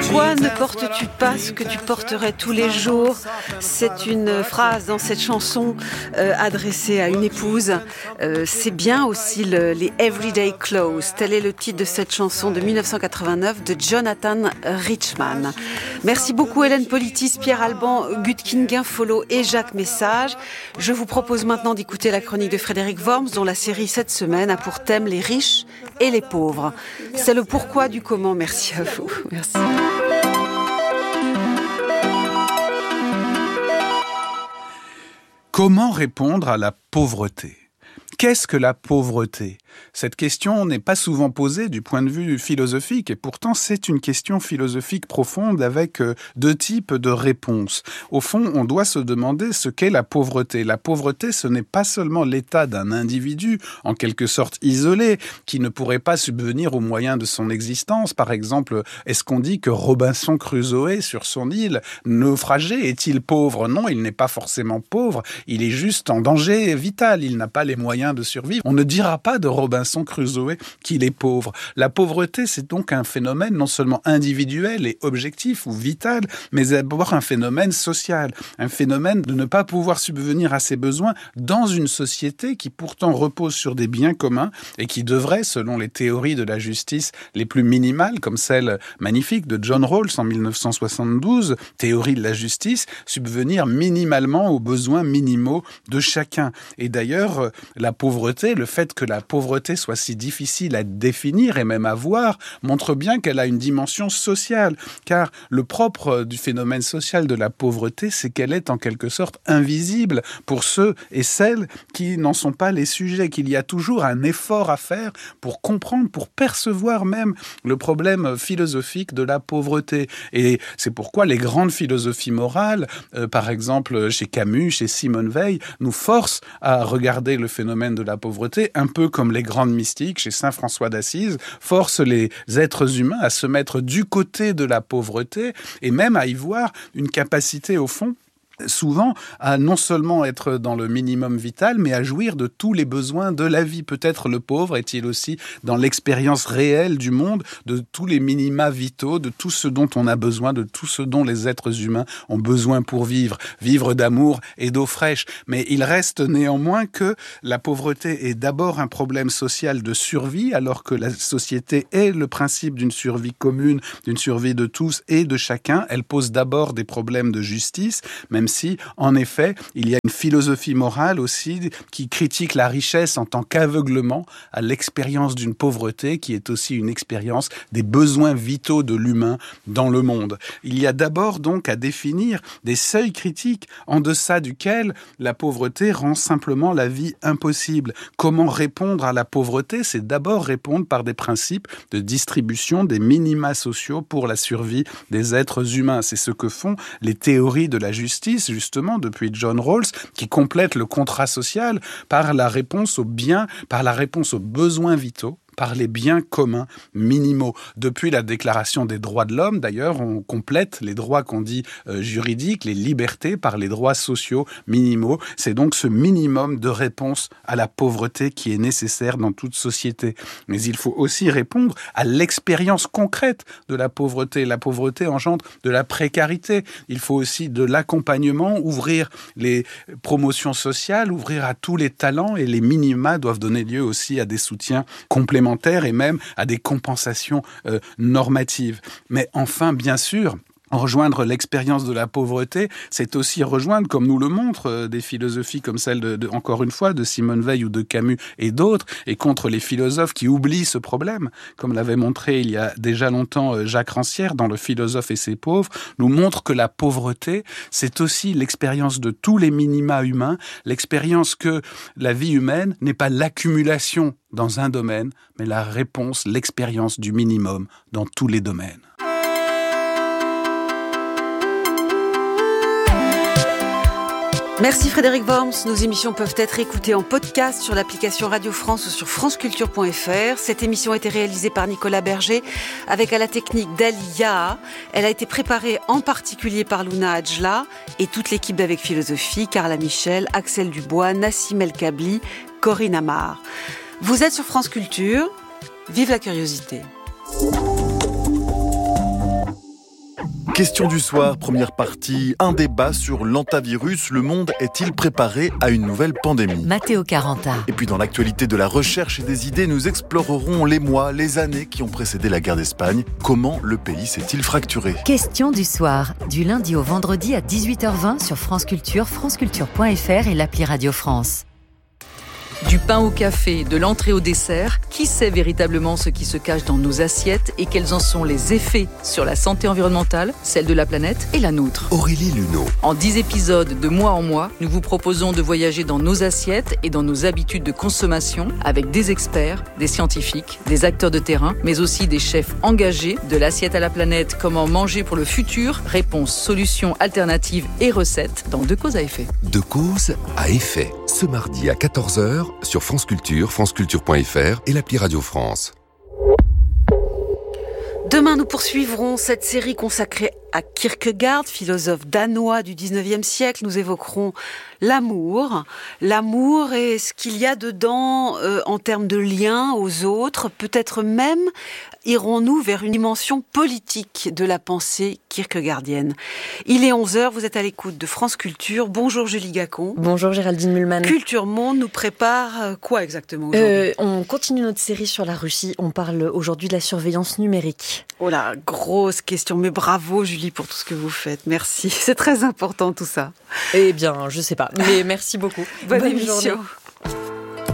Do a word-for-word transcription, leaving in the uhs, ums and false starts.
Pourquoi ne portes-tu pas ce que tu porterais tous les jours ? C'est une phrase dans cette chanson euh, adressée à une épouse. Euh, c'est bien aussi le, les Everyday Clothes. Tel est le titre de cette chanson de dix-neuf cent quatre-vingt-neuf de Jonathan Richman. Merci beaucoup Hélène Politis, Pierre Alban, Gutkin Guinfolo et Jacques Message. Je vous propose maintenant d'écouter la chronique de Frédéric Worms, dont la série cette semaine a pour thème les riches et les pauvres. C'est le pourquoi du comment. Merci à vous. Merci. Comment répondre à la pauvreté ? Qu'est-ce que la pauvreté ? Cette question n'est pas souvent posée du point de vue philosophique et pourtant c'est une question philosophique profonde avec deux types de réponses. Au fond, on doit se demander ce qu'est la pauvreté. La pauvreté, ce n'est pas seulement l'état d'un individu, en quelque sorte isolé, qui ne pourrait pas subvenir aux moyens de son existence. Par exemple, est-ce qu'on dit que Robinson Crusoe, sur son île, naufragé, est-il pauvre ? Non, il n'est pas forcément pauvre, il est juste en danger vital, il n'a pas les moyens de survivre. On ne dira pas de Robinson Crusoe qu'il est pauvre. La pauvreté, c'est donc un phénomène non seulement individuel et objectif ou vital, mais d'abord un phénomène social, un phénomène de ne pas pouvoir subvenir à ses besoins dans une société qui pourtant repose sur des biens communs et qui devrait, selon les théories de la justice les plus minimales, comme celle magnifique de John Rawls en dix-neuf cent soixante-douze, théorie de la justice, subvenir minimalement aux besoins minimaux de chacun. Et d'ailleurs, la pauvreté, le fait que la pauvreté soit si difficile à définir et même à voir, montre bien qu'elle a une dimension sociale. Car le propre du phénomène social de la pauvreté, c'est qu'elle est en quelque sorte invisible pour ceux et celles qui n'en sont pas les sujets, qu'il y a toujours un effort à faire pour comprendre, pour percevoir même le problème philosophique de la pauvreté. Et c'est pourquoi les grandes philosophies morales, euh, par exemple chez Camus, chez Simone Weil, nous forcent à regarder le phénomène de la pauvreté un peu comme les grandes mystiques chez saint François d'Assise, forcent les êtres humains à se mettre du côté de la pauvreté et même à y voir une capacité au fond souvent à non seulement être dans le minimum vital, mais à jouir de tous les besoins de la vie. Peut-être le pauvre est-il aussi dans l'expérience réelle du monde, de tous les minima vitaux, de tout ce dont on a besoin, de tout ce dont les êtres humains ont besoin pour vivre. Vivre d'amour et d'eau fraîche. Mais il reste néanmoins que la pauvreté est d'abord un problème social de survie, alors que la société est le principe d'une survie commune, d'une survie de tous et de chacun. Elle pose d'abord des problèmes de justice, même si, en effet, il y a une philosophie morale aussi qui critique la richesse en tant qu'aveuglement à l'expérience d'une pauvreté qui est aussi une expérience des besoins vitaux de l'humain dans le monde. Il y a d'abord donc à définir des seuils critiques en deçà duquel la pauvreté rend simplement la vie impossible. Comment répondre à la pauvreté ? C'est d'abord répondre par des principes de distribution des minima sociaux pour la survie des êtres humains. C'est ce que font les théories de la justice, justement, depuis John Rawls, qui complète le contrat social par la réponse aux biens, par la réponse aux besoins vitaux, par les biens communs minimaux. Depuis la Déclaration des droits de l'homme, d'ailleurs, on complète les droits qu'on dit euh, juridiques, les libertés, par les droits sociaux minimaux. C'est donc ce minimum de réponse à la pauvreté qui est nécessaire dans toute société. Mais il faut aussi répondre à l'expérience concrète de la pauvreté. La pauvreté engendre de la précarité. Il faut aussi de l'accompagnement, ouvrir les promotions sociales, ouvrir à tous les talents, et les minima doivent donner lieu aussi à des soutiens complémentaires et même à des compensations euh, normatives. Mais enfin, bien sûr, rejoindre l'expérience de la pauvreté, c'est aussi rejoindre, comme nous le montrent euh, des philosophies comme celle, de, de, encore une fois, de Simone Weil ou de Camus et d'autres, et contre les philosophes qui oublient ce problème, comme l'avait montré il y a déjà longtemps euh, Jacques Rancière dans Le philosophe et ses pauvres, nous montre que la pauvreté, c'est aussi l'expérience de tous les minima humains, l'expérience que la vie humaine n'est pas l'accumulation dans un domaine, mais la réponse, l'expérience du minimum dans tous les domaines. Merci Frédéric Worms. Nos émissions peuvent être écoutées en podcast sur l'application Radio France ou sur franceculture point f r. Cette émission a été réalisée par Nicolas Berger avec à la technique Dali Yaha. Elle a été préparée en particulier par Luna Adjla et toute l'équipe d'Avec Philosophie, Carla Michel, Axel Dubois, Nassim El Kabli, Corinne Amar. Vous êtes sur France Culture. Vive la curiosité. Question du soir, première partie, un débat sur l'hantavirus. Le monde est-il préparé à une nouvelle pandémie ? Matteo Caranta. Et puis dans l'actualité de la recherche et des idées, nous explorerons les mois, les années qui ont précédé la guerre d'Espagne. Comment le pays s'est-il fracturé ? Question du soir, du lundi au vendredi à dix-huit heures vingt sur France Culture, franceculture point f r et l'appli Radio France. Du pain au café, de l'entrée au dessert, qui sait véritablement ce qui se cache dans nos assiettes et quels en sont les effets sur la santé environnementale, celle de la planète et la nôtre ? Aurélie Luneau. En dix épisodes de mois en mois, nous vous proposons de voyager dans nos assiettes et dans nos habitudes de consommation avec des experts, des scientifiques, des acteurs de terrain, mais aussi des chefs engagés. De l'assiette à la planète, comment manger pour le futur ? Réponses, solutions, alternatives et recettes dans De cause à effet. De cause à effet. Ce mardi à quatorze heures sur France Culture, franceculture point f r et l'appli Radio France. Demain, nous poursuivrons cette série consacrée à Kierkegaard, philosophe danois du dix-neuvième siècle. Nous évoquerons l'amour. L'amour et ce qu'il y a dedans euh, en termes de lien aux autres. Peut-être même irons-nous vers une dimension politique de la pensée kierkegaardienne. Il est onze heures, vous êtes à l'écoute de France Culture. Bonjour Julie Gacon. Bonjour Géraldine Mühlmann. Culture Monde nous prépare quoi exactement aujourd'hui ? euh, On continue notre série sur la Russie. On parle aujourd'hui de la surveillance numérique. Oh là, grosse question. Mais bravo Julie pour tout ce que vous faites. Merci. C'est très important tout ça. Eh bien, je sais pas. Mais merci beaucoup. Bonne, Bonne émission. journée.